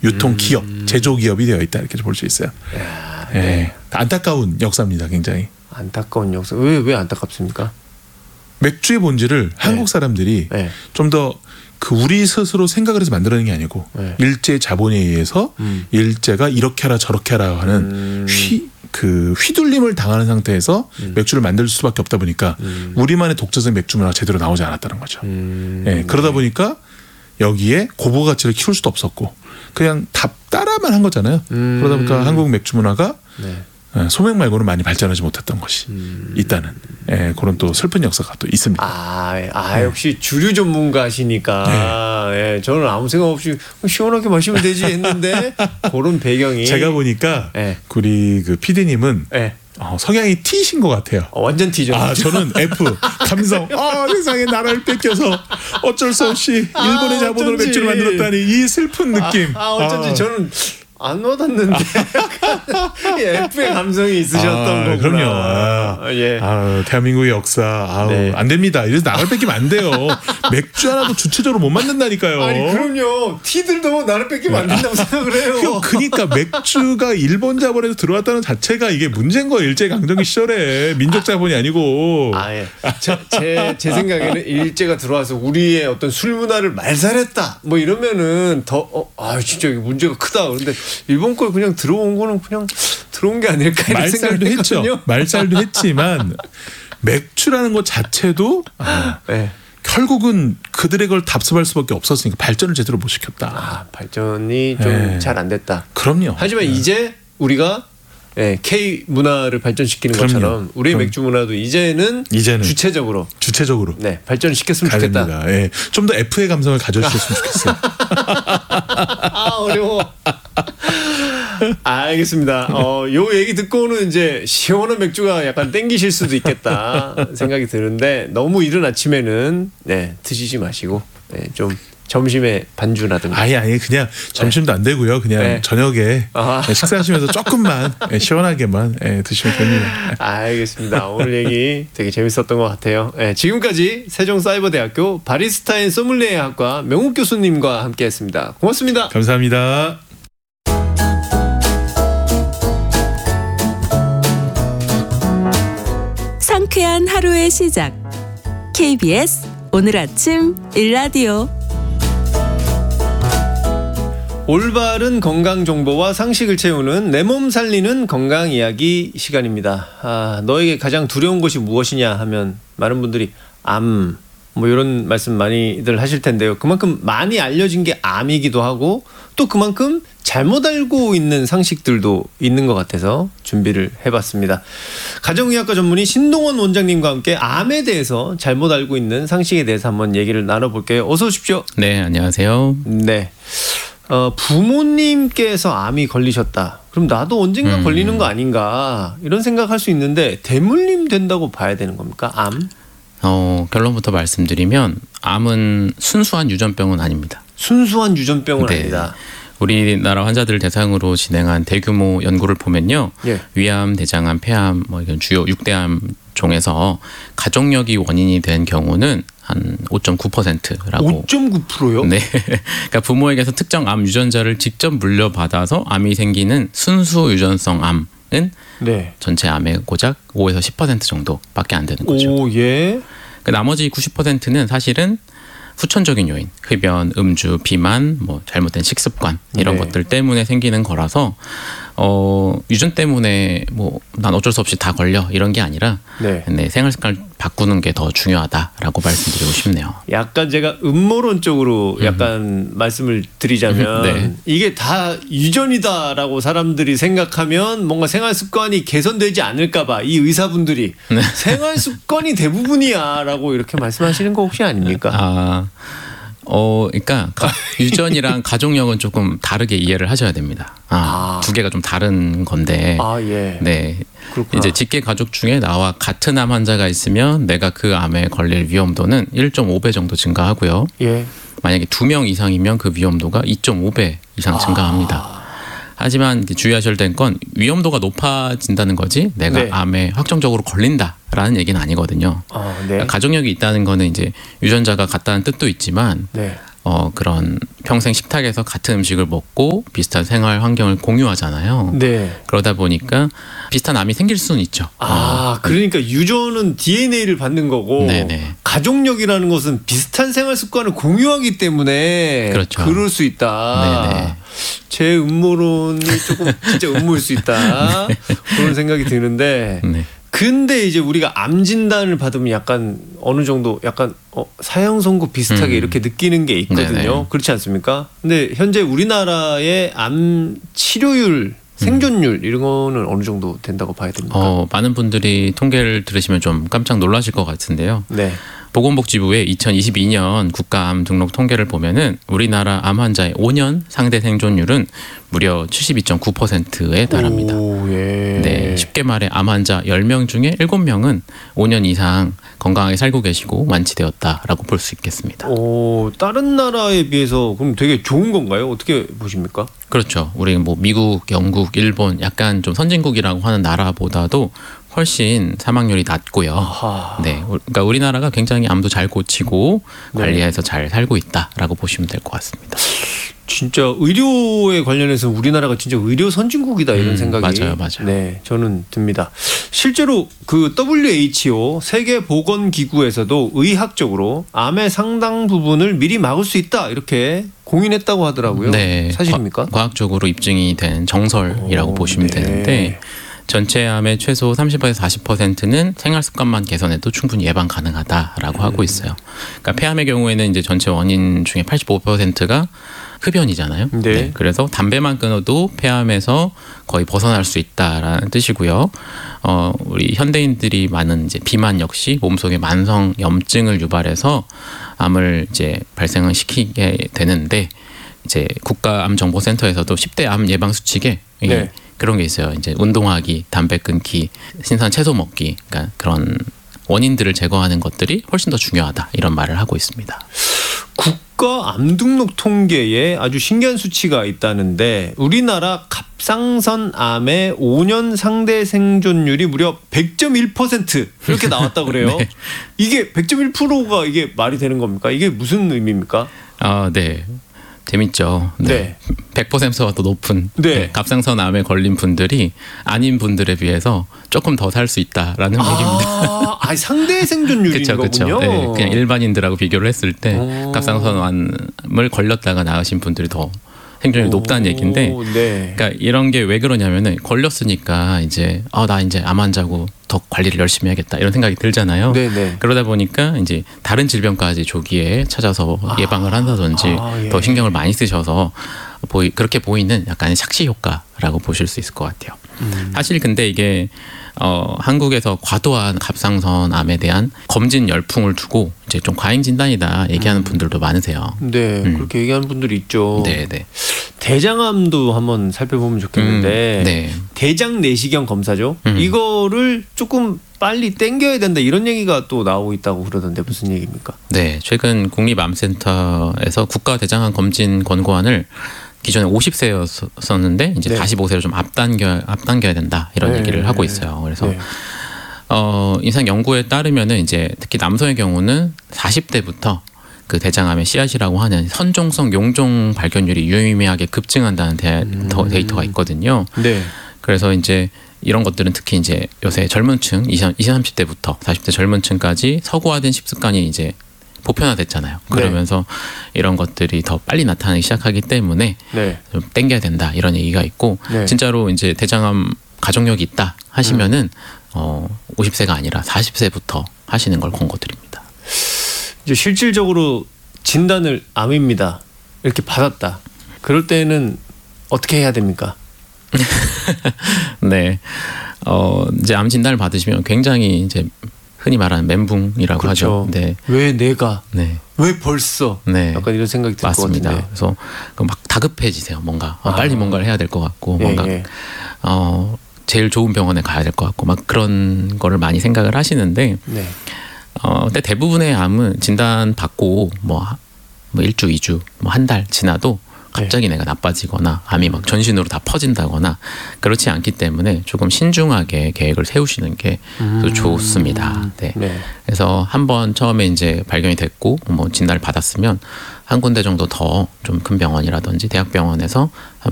유통 기업, 제조 기업이 되어 있다 이렇게 볼 수 있어요. 야, 예. 네. 안타까운 역사입니다, 굉장히. 안타까운 역사. 왜 안타깝습니까? 맥주의 본질을 한국 사람들이 네. 좀 더 그 우리 스스로 생각을 해서 만들어낸 게 아니고 네. 일제 자본에 의해서 일제가 이렇게 하라 저렇게 하라 하는 휘둘림을 당하는 상태에서 맥주를 만들 수밖에 없다 보니까 우리만의 독자적 맥주 문화가 제대로 나오지 않았다는 거죠. 예, 그러다 보니까 여기에 고부 가치를 키울 수도 없었고 그냥 따라만 한 거잖아요. 그러다 보니까 한국 맥주 문화가 네. 소맥 말고는 많이 발전하지 못했던 것이 있다는 그런 또 슬픈 역사가 또 있습니다. 역시 주류 전문가시니까 예, 저는 아무 생각 없이 시원하게 마시면 되지 했는데 그런 배경이 제가 보니까 우리 그 PD님은 성향이 T신 것 같아요. 완전 T죠. 저는 F 감성. 세상에 나라를 뺏겨서 어쩔 수 없이 일본의 자본으로 맥주를 만들었다니 이 슬픈 느낌. 어쩐지 저는 안 와닿는데 F의 감성이 있으셨던 거구나. 그럼요. 예. 대한민국의 역사 안 됩니다. 이래서 나를 뺏기면 안 돼요. 맥주 하나도 주체적으로 못 만든다니까요. 아니 그럼요. T들도 나를 뺏기면 안 된다고 생각을 해요. 그러니까 맥주가 일본 자본에서 들어왔다는 자체가 이게 문제인 거예요. 일제 강점기 시절에 민족 자본이 아니고. 제 생각에는 일제가 들어와서 우리의 어떤 술 문화를 말살했다. 뭐 이러면은 더 진짜 이게 문제가 크다. 그런데 일본 걸 그냥 들어온 거는 그냥 들어온 게 아닐까 이런 생각을 했거든요. 말살도 했지만 맥주라는 것 자체도 결국은 그들의 걸 답습할 수밖에 없었으니까 발전을 제대로 못 시켰다. 발전이 좀 잘 안 됐다. 그럼요. 하지만 이제 우리가 K 문화를 발전시키는 것처럼 우리의 맥주 문화도 이제는 주체적으로 발전을 시켰으면 좋겠다. 좀 더 F의 감성을 가져주셨으면 좋겠어요. 어려워. 알겠습니다. 요 얘기 듣고는 이제 시원한 맥주가 약간 땡기실 수도 있겠다 생각이 드는데 너무 이른 아침에는 드시지 마시고 좀 점심에 반주라든가. 아니 그냥 점심도 안 되고요. 그냥 저녁에 식사하시면서 조금만 시원하게만 드시면 됩니다. 알겠습니다. 오늘 얘기 되게 재밌었던 것 같아요. 지금까지 세종사이버대학교 바리스타 앤 소믈리에 학과 명욱 교수님과 함께했습니다. 고맙습니다. 감사합니다. 상쾌한 하루의 시작. KBS 오늘 아침 일라디오. 올바른 건강 정보와 상식을 채우는 내 몸 살리는 건강 이야기 시간입니다. 너에게 가장 두려운 것이 무엇이냐 하면 많은 분들이 암 뭐 이런 말씀 많이들 하실 텐데요. 그만큼 많이 알려진 게 암이기도 하고 또 그만큼 잘못 알고 있는 상식들도 있는 것 같아서 준비를 해봤습니다. 가정의학과 전문의 신동원 원장님과 함께 암에 대해서 잘못 알고 있는 상식에 대해서 한번 얘기를 나눠볼게요. 어서 오십시오. 네, 안녕하세요. 네. 부모님께서 암이 걸리셨다. 그럼 나도 언젠가 걸리는 거 아닌가 이런 생각할 수 있는데 대물림 된다고 봐야 되는 겁니까? 암? 결론부터 말씀드리면 암은 순수한 유전병은 아닙니다. 순수한 유전병은 아니다. 우리나라 환자들을 대상으로 진행한 대규모 연구를 보면요. 위암, 대장암, 폐암, 이런 주요 6대암 종에서 가족력이 원인이 된 경우는 한 5.9%라고. 5.9%요? 네. 그러니까 부모에게서 특정 암 유전자를 직접 물려받아서 암이 생기는 순수 유전성 암은 전체 암의 고작 5에서 10% 정도밖에 안 되는 거죠. 그 나머지 90%는 사실은 후천적인 요인, 흡연, 음주, 비만, 잘못된 식습관 이런 것들 때문에 생기는 거라서 유전 때문에 난 어쩔 수 없이 다 걸려 이런 게 아니라 생활 습관을 바꾸는 게 더 중요하다라고 말씀드리고 싶네요. 약간 제가 음모론적으로 약간 말씀을 드리자면 이게 다 유전이다라고 사람들이 생각하면 뭔가 생활 습관이 개선되지 않을까 봐 이 의사분들이 생활 습관이 대부분이야라고 이렇게 말씀하시는 거 혹시 아닙니까? 그러니까 유전이랑 가족력은 조금 다르게 이해를 하셔야 됩니다. 두 개가 좀 다른 건데. 네. 그렇구나. 이제 직계 가족 중에 나와 같은 암 환자가 있으면 내가 그 암에 걸릴 위험도는 1.5배 정도 증가하고요. 만약에 2명 이상이면 그 위험도가 2.5배 이상 증가합니다. 하지만 주의하셔야 될 건 위험도가 높아진다는 거지 내가 암에 확정적으로 걸린다라는 얘기는 아니거든요. 그러니까 가족력이 있다는 거는 이제 유전자가 같다는 뜻도 있지만 그런 평생 식탁에서 같은 음식을 먹고 비슷한 생활 환경을 공유하잖아요. 네. 그러다 보니까 비슷한 암이 생길 수는 있죠. 그러니까 유전은 DNA를 받는 거고 네네. 가족력이라는 것은 비슷한 생활 습관을 공유하기 때문에 그렇죠. 그럴 수 있다. 네네. 제 음모론이 조금 진짜 음모일 수 있다. 그런 생각이 드는데 네. 근데 이제 우리가 암 진단을 받으면 약간 어느 정도 약간 사형 선고 비슷하게 이렇게 느끼는 게 있거든요. 네네. 그렇지 않습니까? 근데 현재 우리나라의 암 치료율, 생존율 이런 거는 어느 정도 된다고 봐야 됩니까? 많은 분들이 통계를 들으시면 좀 깜짝 놀라실 것 같은데요. 네. 보건복지부의 2022년 국가암 등록 통계를 보면은 우리나라 암 환자의 5년 상대 생존율은 무려 72.9%에 달합니다. 오, 예. 네, 쉽게 말해 암 환자 10명 중에 7명은 5년 이상 건강하게 살고 계시고 완치되었다라고 볼 수 있겠습니다. 다른 나라에 비해서 그럼 되게 좋은 건가요? 어떻게 보십니까? 그렇죠. 우리 뭐 미국, 영국, 일본 약간 좀 선진국이라고 하는 나라보다도 훨씬 사망률이 낮고요. 아하. 네, 그러니까 우리나라가 굉장히 암도 잘 고치고 관리해서 잘 살고 있다라고 보시면 될 것 같습니다. 진짜 의료에 관련해서 우리나라가 진짜 의료 선진국이다 이런 생각이 맞아요. 네, 저는 듭니다. 실제로 그 WHO 세계보건기구에서도 의학적으로 암의 상당 부분을 미리 막을 수 있다 이렇게 공인했다고 하더라고요. 네, 사실입니까? 과학적으로 입증이 된 정설이라고 보시면 네. 되는데 전체 암의 최소 30에서 40%는 생활 습관만 개선해도 충분히 예방 가능하다라고 하고 있어요. 그러니까 폐암의 경우에는 이제 전체 원인 중에 85%가 흡연이잖아요. 네. 그래서 담배만 끊어도 폐암에서 거의 벗어날 수 있다라는 뜻이고요. 우리 현대인들이 많은 이제 비만 역시 몸속에 만성 염증을 유발해서 암을 이제 발생을 시키게 되는데 이제 국가암정보센터에서도 10대 암 예방 수칙에 네. 그런 게 있어요. 이제 운동하기, 담배 끊기, 신선 채소 먹기, 그러니까 그런 원인들을 제거하는 것들이 훨씬 더 중요하다 이런 말을 하고 있습니다. 국가 암 등록 통계에 아주 신기한 수치가 있다는데 우리나라 갑상선 암의 5년 상대 생존율이 무려 100.1% 이렇게 나왔다 그래요. 네. 이게 100.1%가 이게 말이 되는 겁니까? 이게 무슨 의미입니까? 네. 재밌죠. 네. 100%가 더 높은 네. 갑상선 암에 걸린 분들이 아닌 분들에 비해서 조금 더 살 수 있다라는 얘기입니다. 상대 생존율인 거군요. 그렇죠. 네, 그냥 일반인들하고 비교를 했을 때 갑상선 암을 걸렸다가 나으신 분들이 더 생존율이 높다는 얘기인데, 네. 그러니까 이런 게 왜 그러냐면은 걸렸으니까 이제 나 이제 암 환자고 더 관리를 열심히 해야겠다 이런 생각이 들잖아요. 네네. 그러다 보니까 이제 다른 질병까지 조기에 찾아서 예방을 한다든지 예. 더 신경을 많이 쓰셔서 그렇게 보이는 약간의 착시 효과라고 보실 수 있을 것 같아요. 사실 근데 이게 한국에서 과도한 갑상선 암에 대한 검진 열풍을 두고 이제 좀 과잉 진단이다 얘기하는 분들도 많으세요. 네, 그렇게 얘기하는 분들이 있죠. 네. 대장암도 한번 살펴보면 좋겠는데 네. 대장 내시경 검사죠. 이거를 조금 빨리 땡겨야 된다 이런 얘기가 또 나오고 있다고 그러던데 무슨 얘기입니까? 네, 최근 국립암센터에서 국가 대장암 검진 권고안을 기존에 50세였었는데 이제 네. 45세로 좀 앞당겨야 된다 이런 네. 얘기를 하고 있어요. 그래서 네. 인상 연구에 따르면은 이제 특히 남성의 경우는 40대부터 그 대장암의 씨앗이라고 하는 선종성 용종 발견율이 유의미하게 급증한다는 데이터가 있거든요. 네. 그래서 이제 이런 것들은 특히 이제 요새 젊은층 20, 30대부터 40대 젊은층까지 서구화된 식습관이 이제 보편화됐잖아요. 그러면서 이런 것들이 더 빨리 나타나기 시작하기 때문에 네. 좀 땡겨야 된다 이런 얘기가 있고 네. 진짜로 이제 대장암 가족력이 있다 하시면은 50세가 아니라 40세부터 하시는 걸 권고드립니다. 이제 실질적으로 진단을 암입니다 이렇게 받았다. 그럴 때는 어떻게 해야 됩니까? 네, 이제 암 진단을 받으시면 굉장히 이제 흔히 말하는 멘붕이라고 그렇죠. 하죠. 네. 왜 내가? 네. 왜 벌써? 네. 약간 이런 생각이 들 것 맞습니다. 같은데. 그래서 막 다급해지세요. 뭔가 빨리 뭔가를 해야 될 것 같고 뭔가 제일 좋은 병원에 가야 될 것 같고 막 그런 거를 많이 생각을 하시는데 네. 근데 대부분의 암은 진단 받고 뭐 1주, 2주, 뭐 한 달 지나도 갑자기 내가 나빠지거나 암이 막 전신으로 다 퍼진다거나 그렇지 않기 때문에 조금 신중하게 계획을 세우시는 게 좋습니다. 네. 네. 그래서 한번 처음에 이제 발견이 됐고 뭐 진단을 받았으면 한 군데 정도 더 좀 큰 병원이라든지 대학병원에서